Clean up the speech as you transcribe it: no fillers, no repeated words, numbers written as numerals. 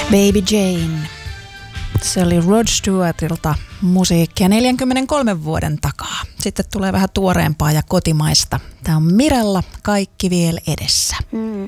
Baby Jane. Se oli Rod Stewartilta musiikkia 43 vuoden takaa. Sitten tulee vähän tuoreempaa ja kotimaista. Tämä on Mirella, Kaikki vielä edessä.